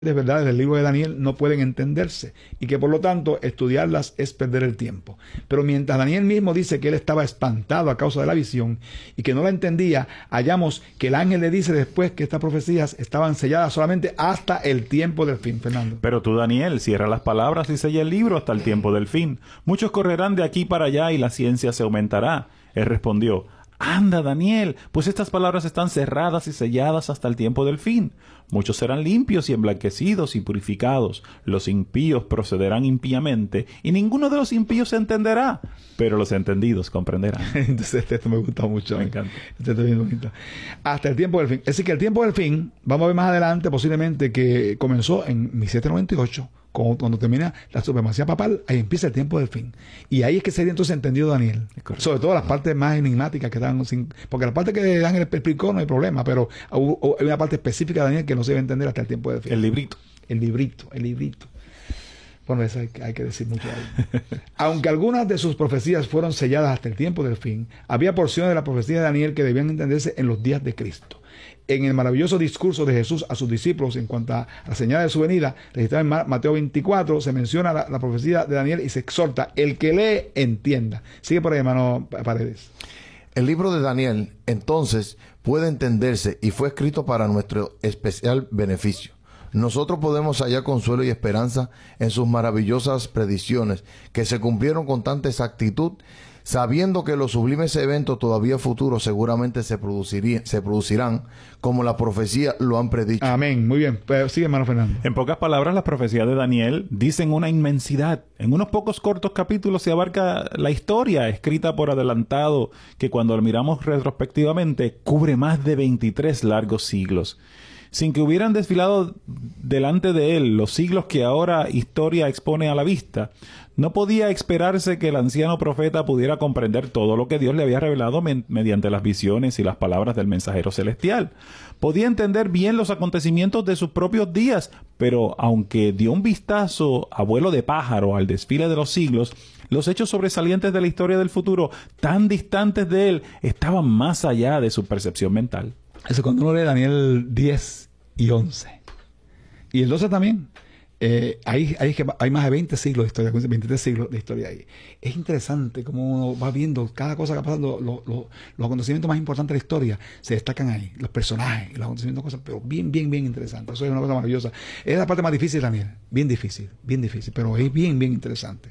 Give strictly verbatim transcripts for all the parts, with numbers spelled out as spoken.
de verdad del libro de Daniel no pueden entenderse y que por lo tanto estudiarlas es perder el tiempo. Pero mientras Daniel mismo dice que él estaba espantado a causa de la visión y que no la entendía, hallamos que el ángel le dice después que estas profecías estaban selladas solamente hasta el tiempo del fin. Fernando. Pero tú, Daniel, cierra las palabras y sella el libro hasta el tiempo del fin. Muchos correrán de aquí para allá y la ciencia se aumentará. Él respondió: Anda, Daniel, pues estas palabras están cerradas y selladas hasta el tiempo del fin. Muchos serán limpios y emblanquecidos y purificados. Los impíos procederán impíamente, y ninguno de los impíos se entenderá, pero los entendidos comprenderán. Entonces, esto me gusta mucho. Me encanta. Este está bien bonito. Hasta el tiempo del fin. Es decir, que el tiempo del fin, vamos a ver más adelante, posiblemente, que comenzó en mil setecientos noventa y ocho. Cuando, cuando termina la supremacía papal, ahí empieza el tiempo del fin. Y ahí es que sería entonces entendido Daniel. Sobre todo las partes más enigmáticas que están sin... Porque la parte que Daniel explicó no hay problema, pero hay una parte específica de Daniel que no se debe entender hasta el tiempo del fin. El librito. El librito, el librito. Bueno, eso hay, hay que decir mucho ahí. Aunque algunas de sus profecías fueron selladas hasta el tiempo del fin, había porciones de la profecía de Daniel que debían entenderse en los días de Cristo. En el maravilloso discurso de Jesús a sus discípulos en cuanto a la señal de su venida, registrado en Mateo veinticuatro, se menciona la, la profecía de Daniel y se exhorta: el que lee, entienda. Sigue por ahí, hermano Paredes. El libro de Daniel, entonces, puede entenderse y fue escrito para nuestro especial beneficio. Nosotros podemos hallar consuelo y esperanza en sus maravillosas predicciones, que se cumplieron con tanta exactitud, sabiendo que los sublimes eventos todavía futuros seguramente se, producirían, se producirán, como la profecía lo han predicho. Amén. Muy bien. Pues sigue, hermano Fernando. En pocas palabras, las profecías de Daniel dicen una inmensidad. En unos pocos cortos capítulos se abarca la historia escrita por adelantado, que cuando lo miramos retrospectivamente cubre más de veintitrés largos siglos. Sin que hubieran desfilado delante de él los siglos que ahora historia expone a la vista, no podía esperarse que el anciano profeta pudiera comprender todo lo que Dios le había revelado me- mediante las visiones y las palabras del mensajero celestial. Podía entender bien los acontecimientos de sus propios días, pero aunque dio un vistazo a vuelo de pájaro al desfile de los siglos, los hechos sobresalientes de la historia del futuro, tan distantes de él, estaban más allá de su percepción mental. Eso cuando uno lee Daniel diez y once. Y el doce también. Eh, ahí, ahí es que hay más de veinte siglos de historia, veintitrés siglos de historia ahí. Es interesante cómo uno va viendo cada cosa que va pasando, lo, lo, los acontecimientos más importantes de la historia se destacan ahí, los personajes, los acontecimientos, cosas, pero bien, bien, bien interesante. Eso es una cosa maravillosa. Es la parte más difícil, Daniel. Bien difícil, bien difícil, pero es bien, bien interesante.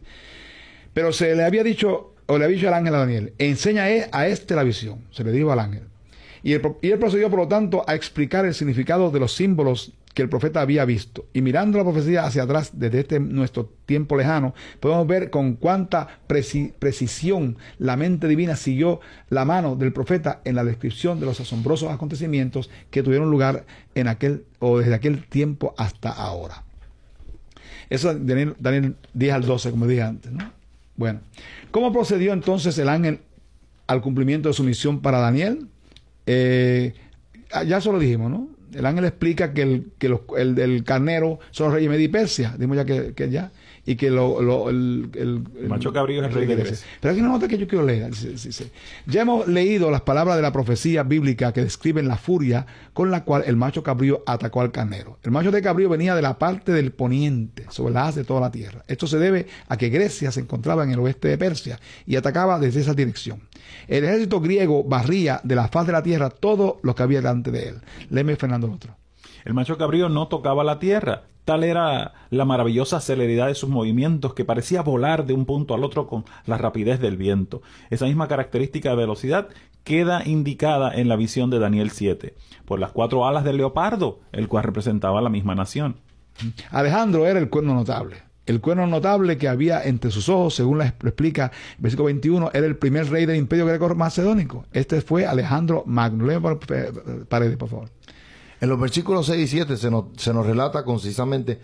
Pero se le había dicho, o le había dicho al ángel a Daniel: enseña a este la visión. Se le dijo al ángel. Y él, y él procedió, por lo tanto, a explicar el significado de los símbolos que el profeta había visto. Y mirando la profecía hacia atrás, desde este nuestro tiempo lejano, podemos ver con cuánta preci precisión la mente divina siguió la mano del profeta en la descripción de los asombrosos acontecimientos que tuvieron lugar en aquel, o desde aquel tiempo hasta ahora. Eso es Daniel, Daniel diez al doce, como dije antes, ¿no? Bueno, ¿cómo procedió entonces el ángel al cumplimiento de su misión para Daniel? Eh, ya eso lo dijimos, ¿no? El ángel explica que el, que los, el, el carnero son los reyes de Media y Persia, dijimos ya que, que ya, y que lo, lo, el, el, el macho cabrío es el rey de Grecia. Pero aquí una nota que yo quiero leer. Sí, sí, sí. Ya hemos leído las palabras de la profecía bíblica que describen la furia con la cual el macho cabrío atacó al carnero. El macho de cabrío venía de la parte del poniente, sobre la haz de toda la tierra. Esto se debe a que Grecia se encontraba en el oeste de Persia y atacaba desde esa dirección. El ejército griego barría de la faz de la tierra todo lo que había delante de él. Léeme, Fernando, el otro. El macho cabrío no tocaba la tierra. Tal era la maravillosa celeridad de sus movimientos, que parecía volar de un punto al otro con la rapidez del viento. Esa misma característica de velocidad queda indicada en la visión de Daniel siete, por las cuatro alas del leopardo, el cual representaba la misma nación. Alejandro era el cuerno notable. El cuerno notable que había entre sus ojos, según lo explica el versículo veintiuno, era el primer rey del imperio greco-macedónico. Este fue Alejandro Magno. Léeme Paredes, por favor. En los versículos seis y siete se nos, se nos relata concisamente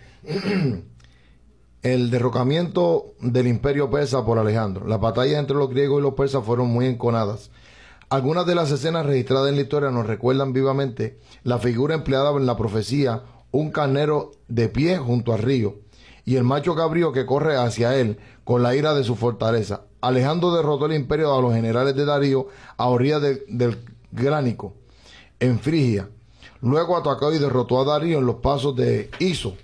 el derrocamiento del imperio persa por Alejandro. Las batallas entre los griegos y los persas fueron muy enconadas. Algunas de las escenas registradas en la historia nos recuerdan vivamente la figura empleada en la profecía: un carnero de pie junto al río, y el macho cabrío que corre hacia él con la ira de su fortaleza. Alejandro derrotó el imperio a los generales de Darío a orillas de, del Gránico, en Frigia. Luego atacó y derrotó a Darío en los pasos de Iso,